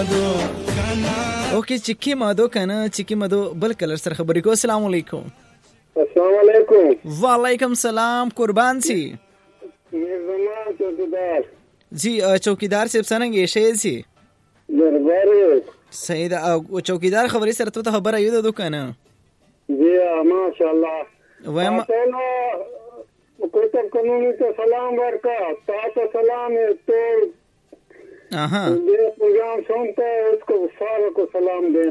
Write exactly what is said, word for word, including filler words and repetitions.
مادو اوکے چکی مادو کنه چکی مادو بل کلر سره خبرې کو. السلام علیکم. السلام علیکم. وعلیکم سلام. قربان سی میرزمان چوکیدار جی. چوکیدار صاحب څنګه شې سي درباري سید او چوکیدار خبرې سره ته خبره یو د کنه جی ماشاءالله. وایم کوتب قانونی ته سلام ورکا تاسو سلام ته اها دې پروګرام سنتے اس کو سارے کو سلام دے.